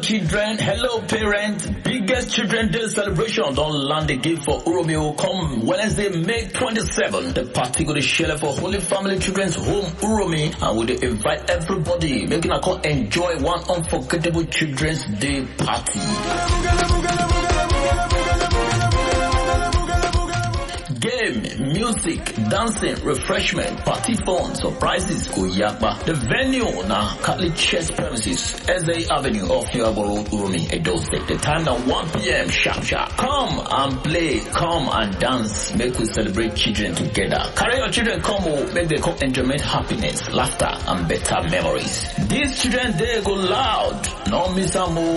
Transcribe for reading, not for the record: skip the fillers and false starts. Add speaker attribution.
Speaker 1: children, hello parents. Biggest Children Day celebration don't land again for Uromeo come Wednesday, May 27. The party go to share for Holy Family Children's Home Uromi, and we invite everybody making a call enjoy one unforgettable Children's Day party. Game, music, dancing, refreshment, party fun, surprises, Kuyakba. The venue now Catholic Church premises, SA Avenue off Hiwabo Road, Uromi, Edo State. The time now 1 p.m. sharp. Come and play, come and dance, make we celebrate children together. Carry your children come home, make them come enjoyment, happiness, laughter, and better memories. This Children's Day go loud, no miss a move.